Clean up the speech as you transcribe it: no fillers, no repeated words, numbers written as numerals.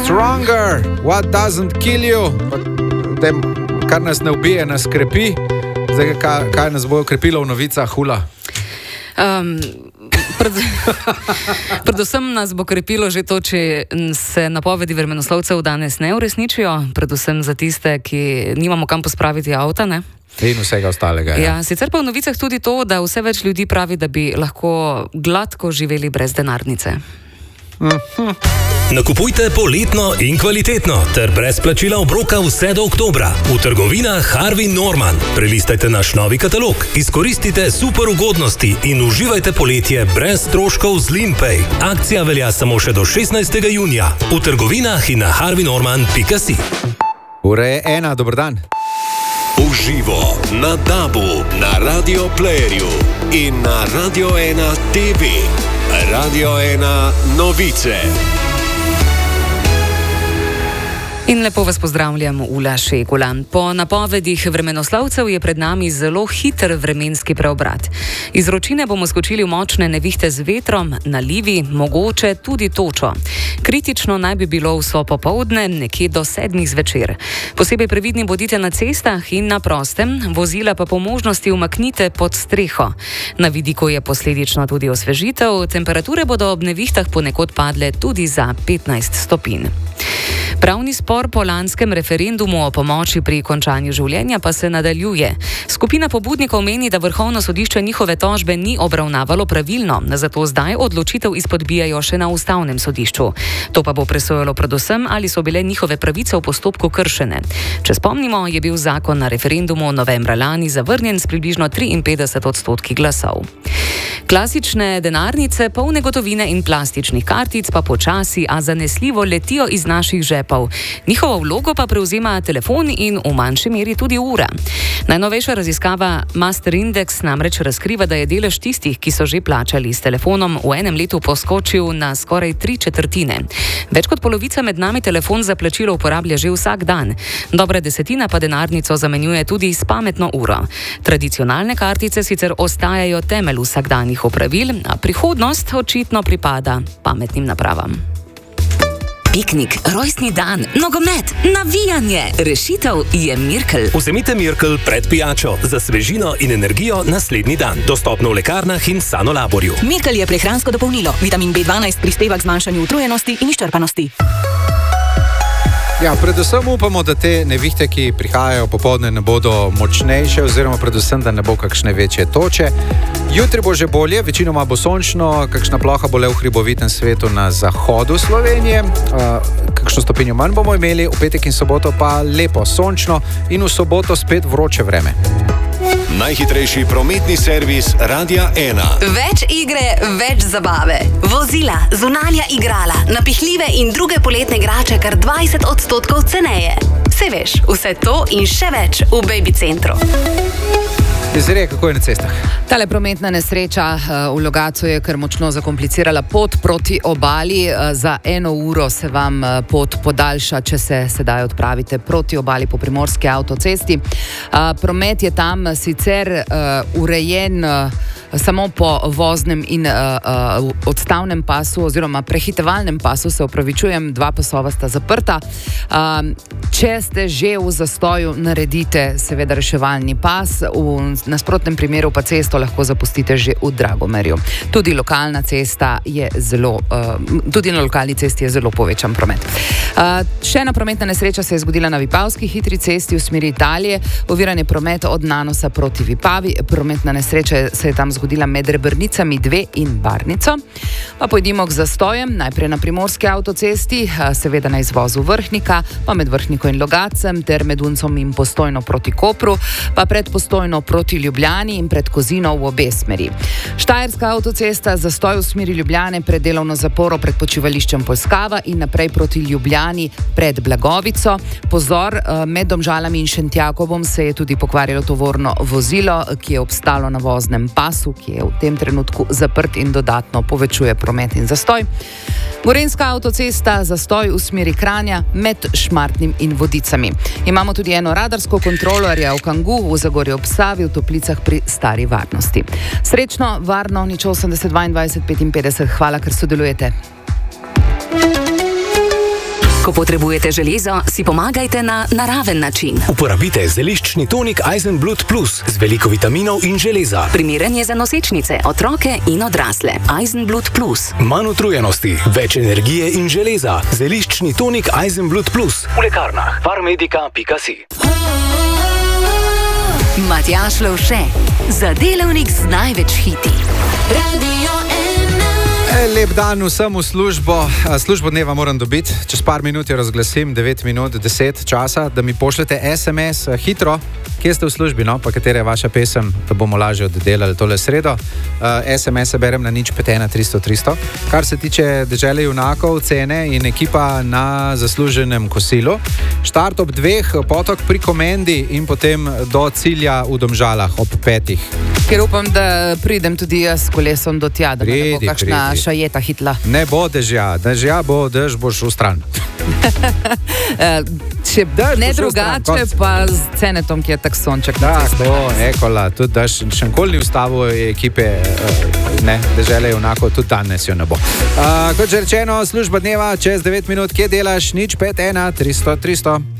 Stronger, what doesn't kill you. Kar nas ne ubije, nas krepi. Zdaj, kaj nas bo krepilo v novicah, Hula? Predvsem nas bo krepilo že to, če se napovedi vremenoslovcev danes ne uresničijo, predvsem za tiste, ki nimamo kam pospraviti avta, ne? In vsega ostalega. Ja, sicer pa v novicah tudi to, da vse več ljudi pravi, da bi lahko gladko živeli brez denarnice. Nakupujte poletno in kvalitetno ter brez plačila obroka vse do oktobra v trgovinah Harvey Norman. Prelistajte naš novi katalog, izkoristite super ugodnosti in uživajte poletje brez stroškov z Limpay. Akcija velja samo še do 16. junija v trgovinah in na harveynorman.si. Ura je 1, dober dan. Uživo na DAB-u, na Radio Playerju in na Radio 1 TV. Radio 1 novice. In lepo vas pozdravljam, Ula Šegula. Po napovedih vremenoslovcev je pred nami zelo hiter vremenski preobrat. Iz vročine bomo skočili v močne nevihte z vetrom, nalivi, mogoče tudi točo. Kritično naj bi bilo vso popoldne, nekje do 7 zvečer. Posebej previdni bodite na cestah in na prostem, vozila pa po možnosti umaknite pod streho. Na vidiku je posledično tudi osvežitev, temperature bodo ob nevihtah ponekod padle tudi za 15 stopinj. Pravni spor po lanskem referendumu o pomoči pri končanju življenja pa se nadaljuje. Skupina pobudnikov meni, da Vrhovno sodišče njihove tožbe ni obravnavalo pravilno, zato zdaj odločitev izpodbijajo še na Ustavnem sodišču. To pa bo presojalo predvsem, ali so bile njihove pravice v postopku kršene. Če spomnimo, je bil zakon na referendumu novembra lani zavrnjen s približno 53% glasov. Klasične denarnice, polne gotovine in plastičnih kartic pa počasi, a zanesljivo letijo iz naših žepov. Njihovo vlogo pa prevzema telefon in v manjši meri tudi ura. Najnovejša raziskava Master Index namreč razkriva, da je delež tistih, ki so že plačali s telefonom, v enem letu poskočil na skoraj 3/4. Več kot polovica med nami telefon za plačilo uporablja že vsak dan. Dobra desetina pa denarnico zamenjuje tudi s pametno uro. Tradicionalne kartice sicer ostajajo temelj vsakdanjih opravil, a prihodnost očitno pripada pametnim napravam. Piknik, rojstni dan, nogomet, navijanje. Rešitev je Mirkel. Vzemite Mirkel pred pijačo za svežino in energijo naslednji dan. Dostopno v lekarnah in Sanolaborju. Mirkel je prehransko dopolnilo. Vitamin B12 prispeva k zmanjšanju utrujenosti in izčrpanosti. Ja, predvsem upamo, da te nevihte, ki prihajajo popoldne, ne bodo močnejše, oziroma predvsem, da ne bo kakšne večje toče. Jutri bo že bolje, večinoma bo sončno, kakšna ploha bo le v hribovitem svetu na zahodu Slovenije. Kakšno stopinjo manj bomo imeli, v petek in soboto pa lepo sončno in v soboto spet vroče vreme. Najhitrejši prometni servis Radia 1. Več igre, več zabave. Vozila, zunanja igrala, napihljive in druge poletne igrače kar 20% ceneje. Se veš, vse to in še več v Baby Centru. Zdaj, kako je na cestah? Tale prometna nesreča v Logatcu je kar močno zakomplicirala pot proti obali. Za 1 uro se vam pot podaljša, če se sedaj odpravite proti obali po primorski avtocesti. Promet je tam sicer urejen samo po voznem in odstavnem pasu oziroma prehitevalnem pasu, se opravičujem, 2 pasova sta zaprta. Če ste že v zastoju, naredite seveda reševalni pas, v nasprotnem primeru pa cesto lahko zapustite že v Dragomerju. Tudi na lokalni cesti je zelo povečan promet. Še ena prometna nesreča se je zgodila na Vipavski hitri cesti v smeri Italije. Oviran je promet od Nanosa proti Vipavi. Prometna nesreča se je tam zgodila med Rebrnicami 2 in Barnico. Pa pojdimo k zastojem, najprej na primorski avtocesti, seveda na izvozu Vrhnika, pa med Vrhniko in Logatcem, ter med Uncom in Postojno proti Kopru, pa pred Postojno proti Ljubljani in pred Kozino v obe smeri. Štajerska avtocesta, zastoj v smeri Ljubljane pred delovno zaporo pred počivališčem Polskava in naprej proti Ljubljani pred Blagovico. Pozor, med Domžalami in Šentjakovom se je tudi pokvarilo tovorno vozilo, ki je obstalo na voznem pasu, ki je v tem trenutku zaprt in dodatno povečuje promet in zastoj. Gorenjska avtocesta, zastoj v smeri Kranja med Šmartnim in Vodicami. Imamo tudi eno radarsko kontrolo v Kangu, v Zagorju ob Savi, v Toplicah pri Stari Varnosti. Srečno, varno, 080 22 55. Hvala, ker sodelujete. Ko potrebujete železo, si pomagajte na naraven način. Uporabite zeliščni tonik Eisenblut Plus z veliko vitaminov in železa. Primeren je za nosečnice, otroke in odrasle. Eisenblut Plus. Manj utrujenosti, več energije in železa. Zeliščni tonik Eisenblut Plus v lekarnah farmedika.si. Matjaž Lovše, za delavnik z največ hiti. Lep dan vsem v službo. Službo dneva moram dobiti. Čez par minut jo razglasim, 9 minut, 10 časa, da mi pošljete SMS hitro, kje ste v službi, no, pa katera je vaša pesem, da bomo lažje oddelali tole sredo. SMS-e berem na 051 300 300. Kar se tiče dežele junakov, cene in ekipa na zasluženem kosilu. Štart ob 2, potok pri Komendi in potem do cilja v Domžalah ob 5. Ker upam, da pridem tudi jaz s kolesom do tja, da ne bo kakšna šajeta hitla. Ne bo dežja, bo dež, boš v stran. Če ne drugače, pa z Cenetom, ki je tak sonček. Tako, Ekola, tudi daš, še nikoli ni vstavil ekipe, ne, dežele junakov, tudi danes jo ne bo. Kot že rečeno, služba dneva, čez 9 minut, kje delaš, 051 300 300.